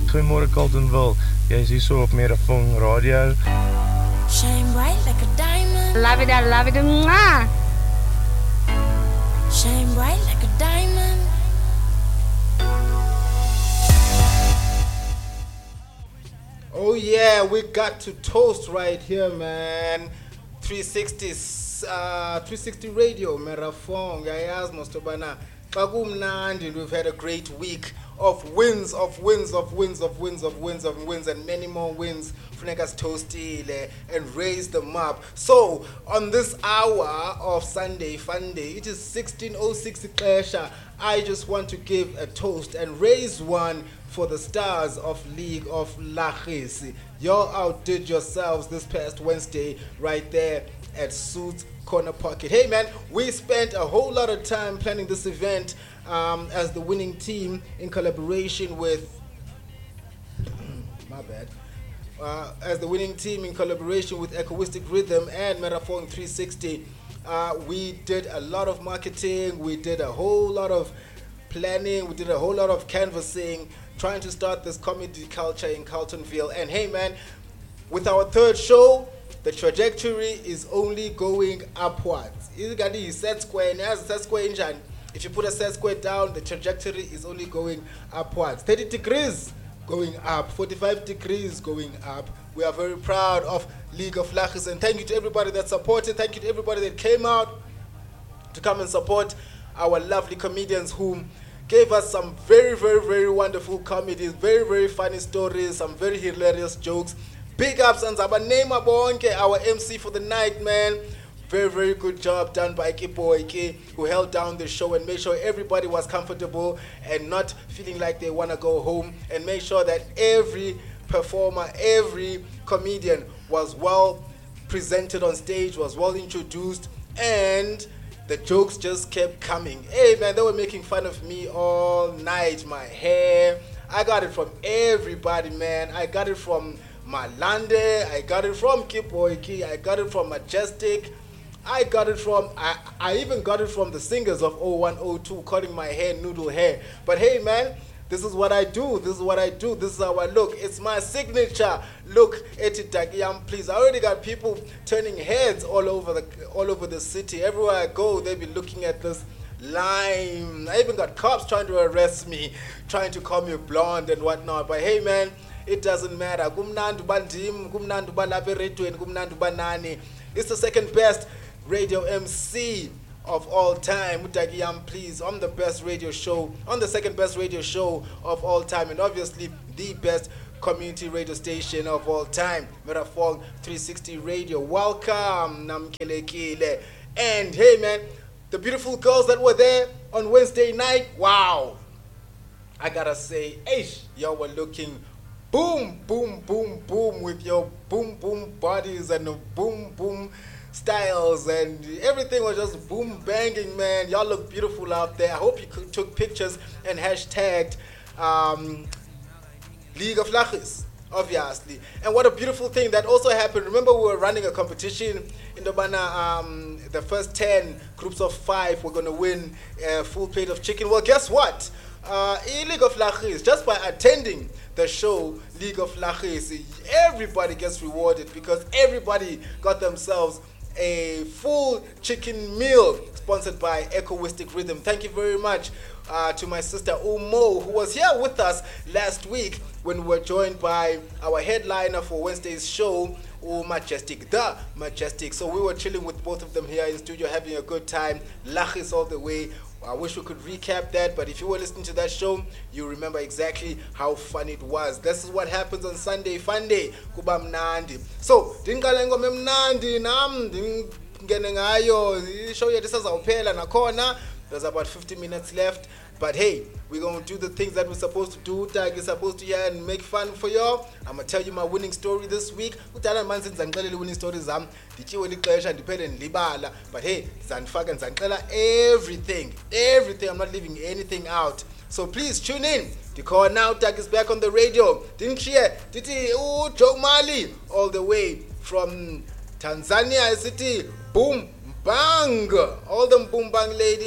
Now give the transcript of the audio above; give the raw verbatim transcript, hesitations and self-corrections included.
Goeiemôre Carltonville. Jy's hier so op Merafong Radio. Shine bright like a diamond. Love it, I love it. Mwah. Shine bright like a diamond. Oh yeah, we got to toast right here, man. three sixty, uh, three sixty radio, Merafong. Yayaz Mostobana. Kagumnandi. We've had a great week of wins, of wins, of wins, of wins, of wins, of wins, and many more wins. Funekas toasty and raise them up. So on this hour of Sunday Fun Day, it is sixteen oh six Klesha. I just want to give a toast and raise one for the stars of League of Lagisi. Y'all outdid yourselves this past Wednesday right there at Suits Corner Pocket. Hey man, we spent a whole lot of time planning this event um, as the winning team in collaboration with my bad uh, as the winning team in collaboration with Echoistic Rhythm and Merafong three sixty. Uh, we did a lot of marketing, we did a whole lot of planning, we did a whole lot of canvassing, trying to start this comedy culture in Carltonville. And hey man, with our third show, the trajectory is only going upwards. Set square, set square engine. If you put a set square down, the trajectory is only going upwards. thirty degrees going up, forty-five degrees going up. We are very proud of League of Lagis, and thank you to everybody that supported. Thank you to everybody that came out to come and support our lovely comedians who gave us some very, very, very wonderful comedies, very, very funny stories, some very hilarious jokes. Big ups and Zabanema Bonke, our M C for the night, man. Very, very good job done by Kipo Ike, who held down the show and made sure everybody was comfortable and not feeling like they want to go home, and made sure that every performer, every comedian was well presented on stage, was well introduced, and the jokes just kept coming. Hey man, they were making fun of me all night, my hair. I got it from everybody, man. I got it from Malande, I got it from Kipoiki, I got it from Majestic, I got it from, I, I even got it from the singers of oh one oh two, calling my hair noodle hair. But hey man, this is what I do, this is what I do, this is how I look. It's my signature look, Etitakiam, please. I already got people turning heads all over the all over the city. Everywhere I go, they be looking at this line. I even got cops trying to arrest me, trying to call me blonde and whatnot. But hey man, it doesn't matter. Kumnandu bandim, kumnandu balabe redweni, kumnandu banani. It's the second best radio M C of all time. Mutagiyam, please. I'm the best radio show, on the second best radio show of all time, and obviously the best community radio station of all time, Merafong three sixty Radio. Welcome, Namkelekile. And hey man, the beautiful girls that were there on Wednesday night, wow. I gotta say, eish, y'all were looking boom, boom, boom, boom with your boom, boom bodies and the boom, boom styles, and everything was just boom banging, man. Y'all look beautiful out there. I hope you took pictures and hashtagged um, League of Lagis, obviously. And what a beautiful thing that also happened. Remember, we were running a competition in Dobana. Um, the first ten groups of five were going to win a full plate of chicken. Well, guess what? Uh, in League of Lagis, just by attending the show League of Lagis, everybody gets rewarded because everybody got themselves a full chicken meal sponsored by Echoistic Rhythm. Thank you very much uh, to my sister Umo, who was here with us last week when we were joined by our headliner for Wednesday's show, Oh Majestic, the Majestic. So we were chilling with both of them here in studio, having a good time. Lagis all the way. I wish we could recap that, but if you were listening to that show, you remember exactly how fun it was. This is what happens on Sunday Fun Day. Kuba mnandi. So, dinqale ngoma emnandi nam ndingene ngayo. Show yethu sazawuphela nakhona. There's about fifty minutes left. But hey, we're going to do the things that we're supposed to do. Tag is supposed to hear and make fun for y'all. I'm going to tell you my winning story this week. Utala man since ngixelele winning stories zam. Dithiwe lixesha ndiphele ndilibala. But hey, zanifaka ndizanixela everything. Everything. I'm not leaving anything out. So please tune in. The call now. Tag is back on the radio. Didn't share. Diti oh Joe Mali all the way from Tanzania City. Boom bang. All them boom bang ladies.